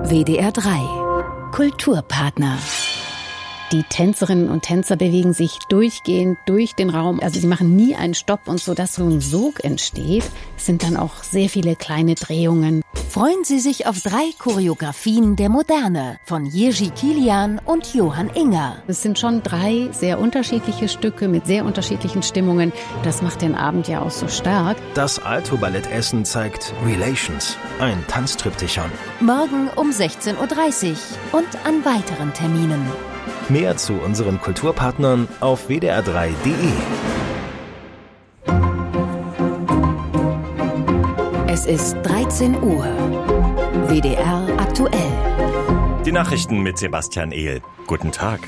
WDR 3 Kulturpartner. Die Tänzerinnen und Tänzer bewegen sich durchgehend durch den Raum. Also sie machen nie einen Stopp und so, dass so ein Sog entsteht. Es sind dann auch sehr viele kleine Drehungen. Freuen Sie sich auf 3 Choreografien der Moderne von Jiří Kilian und Johann Inger. Es sind schon 3 sehr unterschiedliche Stücke mit sehr unterschiedlichen Stimmungen. Das macht den Abend ja auch so stark. Das Alto-Ballett Essen zeigt Relations, ein Tanztriptychon. Morgen um 16:30 Uhr und an weiteren Terminen. Mehr zu unseren Kulturpartnern auf wdr3.de. Es ist 13 Uhr. WDR aktuell. Die Nachrichten mit Sebastian Ehl. Guten Tag.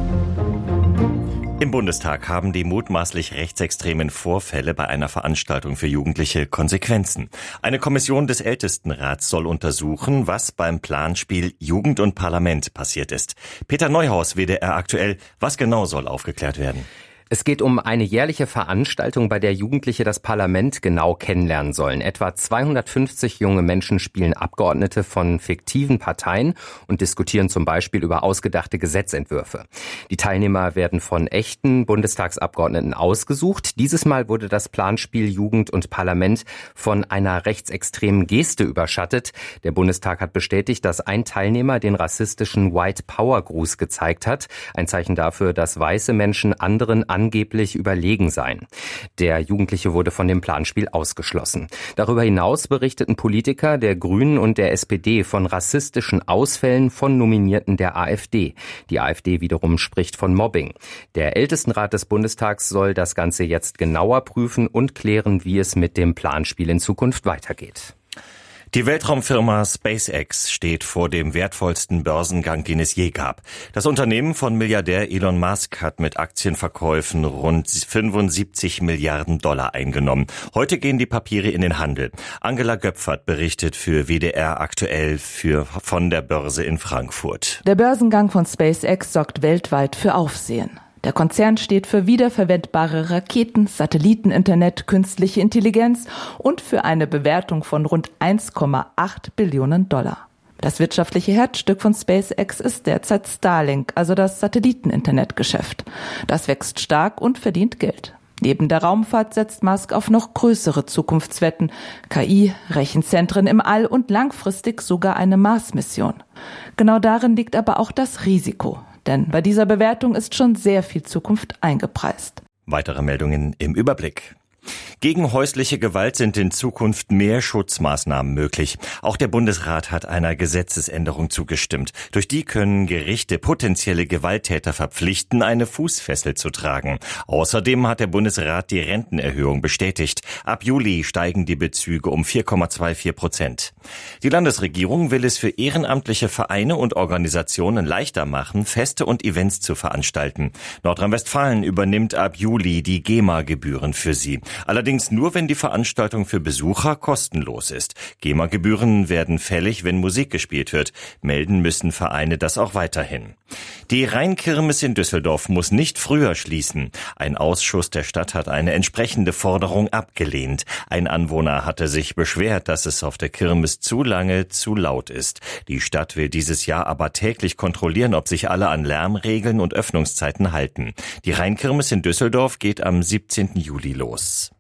Im Bundestag haben die mutmaßlich rechtsextremen Vorfälle bei einer Veranstaltung für Jugendliche Konsequenzen. Eine Kommission des Ältestenrats soll untersuchen, was beim Planspiel Jugend und Parlament passiert ist. Peter Neuhaus, WDR aktuell. Was genau soll aufgeklärt werden? Es geht um eine jährliche Veranstaltung, bei der Jugendliche das Parlament genau kennenlernen sollen. Etwa 250 junge Menschen spielen Abgeordnete von fiktiven Parteien und diskutieren zum Beispiel über ausgedachte Gesetzentwürfe. Die Teilnehmer werden von echten Bundestagsabgeordneten ausgesucht. Dieses Mal wurde das Planspiel Jugend und Parlament von einer rechtsextremen Geste überschattet. Der Bundestag hat bestätigt, dass ein Teilnehmer den rassistischen White Power Gruß gezeigt hat. Ein Zeichen dafür, dass weiße Menschen anderen angeblich überlegen seien. Der Jugendliche wurde von dem Planspiel ausgeschlossen. Darüber hinaus berichteten Politiker der Grünen und der SPD von rassistischen Ausfällen von Nominierten der AfD. Die AfD wiederum spricht von Mobbing. Der Ältestenrat des Bundestags soll das Ganze jetzt genauer prüfen und klären, wie es mit dem Planspiel in Zukunft weitergeht. Die Weltraumfirma SpaceX steht vor dem wertvollsten Börsengang, den es je gab. Das Unternehmen von Milliardär Elon Musk hat mit Aktienverkäufen rund 75 Milliarden Dollar eingenommen. Heute gehen die Papiere in den Handel. Angela Göpfert berichtet für WDR aktuell von der Börse in Frankfurt. Der Börsengang von SpaceX sorgt weltweit für Aufsehen. Der Konzern steht für wiederverwendbare Raketen, Satelliteninternet, künstliche Intelligenz und für eine Bewertung von rund 1,8 Billionen Dollar. Das wirtschaftliche Herzstück von SpaceX ist derzeit Starlink, also das Satelliteninternetgeschäft. Das wächst stark und verdient Geld. Neben der Raumfahrt setzt Musk auf noch größere Zukunftswetten, KI, Rechenzentren im All und langfristig sogar eine Mars-Mission. Genau darin liegt aber auch das Risiko. Denn bei dieser Bewertung ist schon sehr viel Zukunft eingepreist. Weitere Meldungen im Überblick. Gegen häusliche Gewalt sind in Zukunft mehr Schutzmaßnahmen möglich. Auch der Bundesrat hat einer Gesetzesänderung zugestimmt. Durch die können Gerichte potenzielle Gewalttäter verpflichten, eine Fußfessel zu tragen. Außerdem hat der Bundesrat die Rentenerhöhung bestätigt. Ab Juli steigen die Bezüge um 4,24%. Die Landesregierung will es für ehrenamtliche Vereine und Organisationen leichter machen, Feste und Events zu veranstalten. Nordrhein-Westfalen übernimmt ab Juli die GEMA-Gebühren für sie. Allerdings nur, wenn die Veranstaltung für Besucher kostenlos ist. GEMA-Gebühren werden fällig, wenn Musik gespielt wird. Melden müssen Vereine das auch weiterhin. Die Rheinkirmes in Düsseldorf muss nicht früher schließen. Ein Ausschuss der Stadt hat eine entsprechende Forderung abgelehnt. Ein Anwohner hatte sich beschwert, dass es auf der Kirmes zu lange zu laut ist. Die Stadt will dieses Jahr aber täglich kontrollieren, ob sich alle an Lärmregeln und Öffnungszeiten halten. Die Rheinkirmes in Düsseldorf geht am 17. Juli los.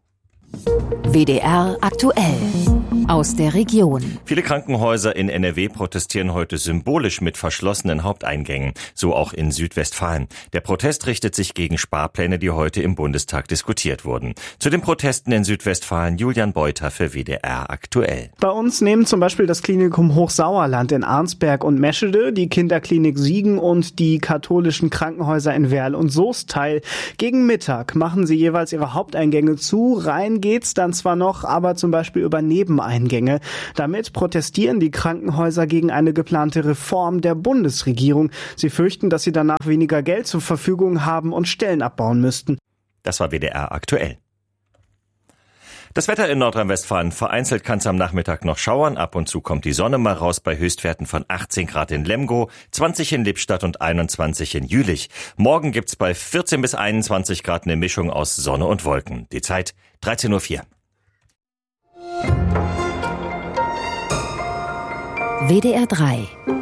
WDR aktuell. Aus der Region. Viele Krankenhäuser in NRW protestieren heute symbolisch mit verschlossenen Haupteingängen. So auch in Südwestfalen. Der Protest richtet sich gegen Sparpläne, die heute im Bundestag diskutiert wurden. Zu den Protesten in Südwestfalen Julian Beuter für WDR aktuell. Bei uns nehmen zum Beispiel das Klinikum Hochsauerland in Arnsberg und Meschede, die Kinderklinik Siegen und die katholischen Krankenhäuser in Werl und Soest teil. Gegen Mittag machen sie jeweils ihre Haupteingänge zu. Rein geht's dann zwar noch, aber zum Beispiel über Nebeneingänge. Damit protestieren die Krankenhäuser gegen eine geplante Reform der Bundesregierung. Sie fürchten, dass sie danach weniger Geld zur Verfügung haben und Stellen abbauen müssten. Das war WDR aktuell. Das Wetter in Nordrhein-Westfalen. Vereinzelt kann es am Nachmittag noch schauern. Ab und zu kommt die Sonne mal raus bei Höchstwerten von 18 Grad in Lemgo, 20 in Lippstadt und 21 in Jülich. Morgen gibt's bei 14 bis 21 Grad eine Mischung aus Sonne und Wolken. Die Zeit 13:04 Uhr. WDR 3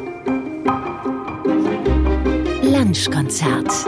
Lunchkonzert.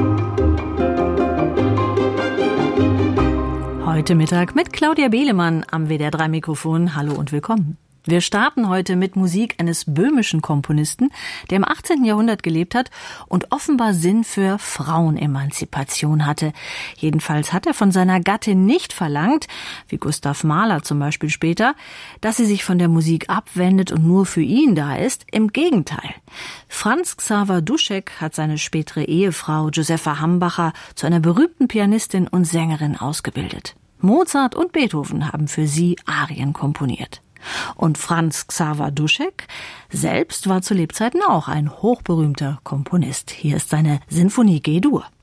Heute Mittag mit Claudia Behlemann am WDR 3 Mikrofon. Hallo und willkommen. Wir starten heute mit Musik eines böhmischen Komponisten, der im 18. Jahrhundert gelebt hat und offenbar Sinn für Frauenemanzipation hatte. Jedenfalls hat er von seiner Gattin nicht verlangt, wie Gustav Mahler zum Beispiel später, dass sie sich von der Musik abwendet und nur für ihn da ist. Im Gegenteil. Franz Xaver Duschek hat seine spätere Ehefrau Josepha Hambacher zu einer berühmten Pianistin und Sängerin ausgebildet. Mozart und Beethoven haben für sie Arien komponiert. Und Franz Xaver Duschek selbst war zu Lebzeiten auch ein hochberühmter Komponist. Hier ist seine Sinfonie G-Dur.